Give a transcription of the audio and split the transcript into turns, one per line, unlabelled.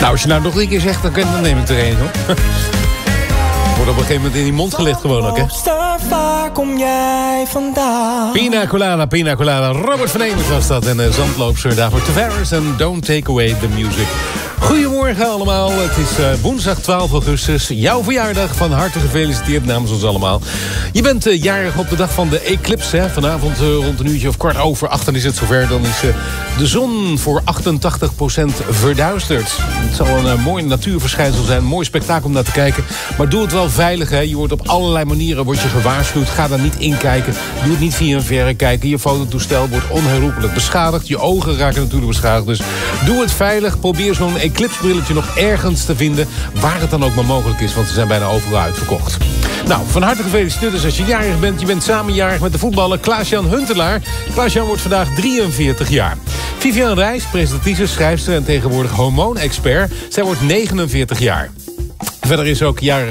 Nou, als je nou nog 3 keer zegt, dan neem ik er één, hoor. Wordt op een gegeven moment in die mond gelegd gewoon ook, hè?
Waar kom jij vandaan?
Pina colada. Robert van Emers was dat. En zandloopster daarvoor Tavares en Don't Take Away the Music. Goedemorgen allemaal. Het is woensdag 12 augustus. Jouw verjaardag. Van harte gefeliciteerd namens ons allemaal. Je bent jarig op de dag van de eclipse. Hè? Vanavond rond een uurtje of 7:15 dan is het zover. Dan is de zon voor 88% verduisterd. Het zal een mooi natuurverschijnsel zijn. Een mooi spektakel om naar te kijken. Maar doe het wel veilig. Hè? Je wordt op allerlei manieren gewaarschuwd. Ga daar niet in kijken. Doe het niet via een verrekijker. Je fototoestel wordt onherroepelijk beschadigd. Je ogen raken natuurlijk beschadigd. Dus doe het veilig. Probeer zo'n eclipsbrilletje nog ergens te vinden. Waar het dan ook maar mogelijk is. Want ze zijn bijna overal uitverkocht. Nou, van harte gefeliciteerd. Dus als je jarig bent. Je bent samen jarig met de voetballer Klaas-Jan Huntelaar. Klaas-Jan wordt vandaag 43 jaar. Vivian Reis, presentatrice, schrijfster en tegenwoordig hormoonexpert. Zij wordt 49 jaar. Verder is ook jarig